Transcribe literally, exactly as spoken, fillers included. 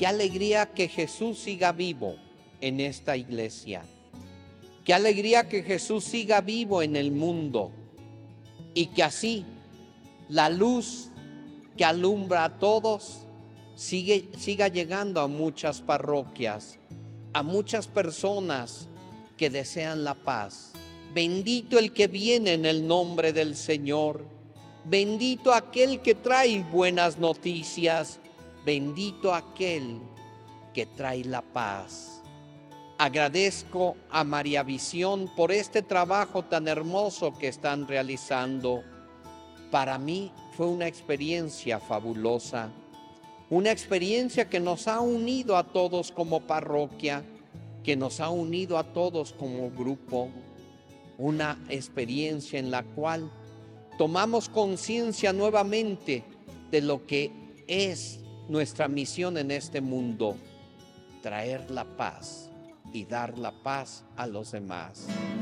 qué alegría que Jesús siga vivo en esta iglesia. Qué alegría que Jesús siga vivo en el mundo y que así la luz que alumbra a todos sigue, siga llegando a muchas parroquias, a muchas personas que desean la paz. Bendito el que viene en el nombre del Señor. Bendito aquel que trae buenas noticias. Bendito aquel que trae la paz. Agradezco a María Visión por este trabajo tan hermoso que están realizando. Para mí fue una experiencia fabulosa, una experiencia que nos ha unido a todos como parroquia, que nos ha unido a todos como grupo, una experiencia en la cual tomamos conciencia nuevamente de lo que es nuestra misión en este mundo, traer la paz y dar la paz a los demás.